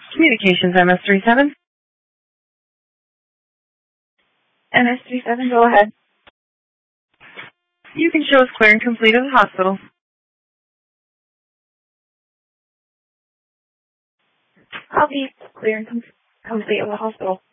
Communications, MS37. MS37, go ahead. You can show us clear and complete of the hospital. I'll be clear and complete of the hospital.